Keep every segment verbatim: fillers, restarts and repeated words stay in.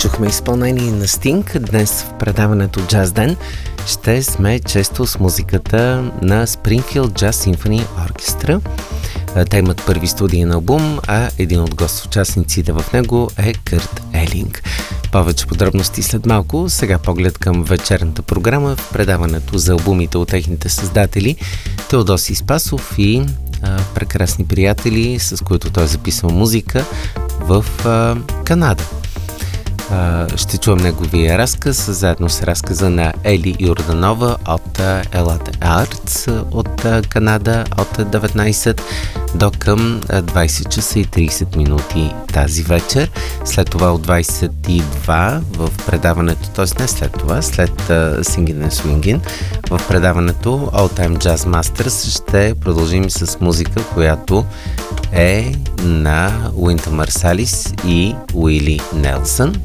Чухме изпълнение на Стинг. Днес в предаването Джаз Ден ще сме често с музиката на Springfield Jazz Symphony Orchestra. Те имат първи студиен албум, а един от гост-участниците в него е Кърт Елинг. Повече подробности след малко. Сега поглед към вечерната програма в предаването за албумите от техните създатели Теодоси Спасов и а, прекрасни приятели, с които той е записал музика в а, Канада. Uh, ще чуем неговия разказ, заедно с разказа на Ели Йорданова от uh, Elad Arts от uh, Канада от деветнайсет до към uh, двайсет часа и трийсет минути тази вечер. След това от двайсет и два в предаването, т.е. не след това, след uh, Singin' and Swingin', в предаването All Time Jazz Masters ще продължим с музика, която е на Уинтън Марсалис и Уили Нелсън.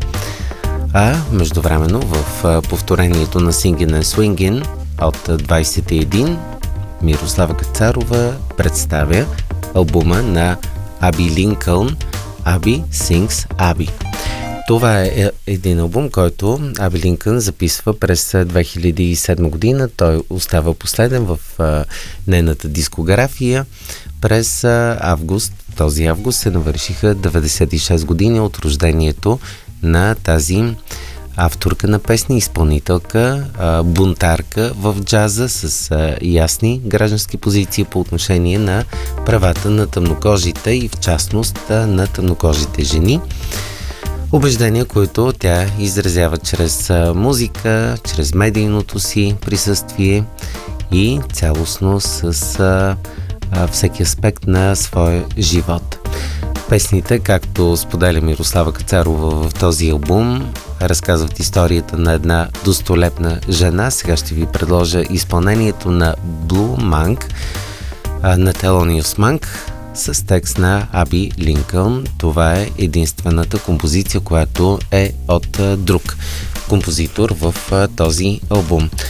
А междувременно в повторението на Singin' and Swingin' от двайсет и един Мирослава Кацарова представя албума на Аби Линкълн Аби Sings Аби. Това е един албум, който Аби Линкълн записва през две хиляди и седма година. Той остава последен в нейната дискография. През август, този август се навършиха деветдесет и шест години от рождението на тази авторка на песни, изпълнителка, бунтарка в джаза с ясни граждански позиции по отношение на правата на тъмнокожите и в частност на тъмнокожите жени. Убеждения, които тя изразява чрез музика, чрез медийното си присъствие и цялостно с всеки аспект на своя живот. Песните, както споделя Мирослава Кацарова в този албум, разказват историята на една достолепна жена. Сега ще ви предложа изпълнението на Blue Monk, на Thelonious Monk, с текст на Аби Линкълн. Това е единствената композиция, която е от друг композитор в този албум.